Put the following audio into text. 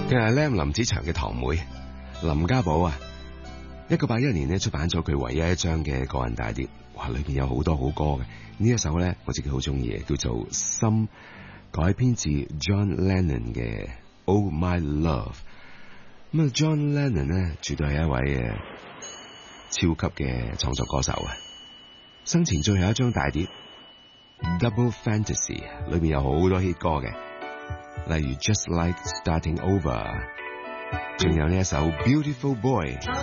佢係 Lam 林子祥嘅堂妹林家寶啊。1981年咧出版咗佢唯一一張嘅個人大碟，哇！裏邊有好多好歌嘅。呢一首咧我自己好中意嘅，叫做《心》，改編自 John Lennon 嘅《Oh My Love》。咁啊 ，John Lennon 咧絕對係一位超級嘅創作歌手啊！生前最後一張大碟《Double Fantasy》裏邊有好多 hit 歌嘅，例如《Just Like Starting Over》，仲有呢一首《Beautiful Boy》。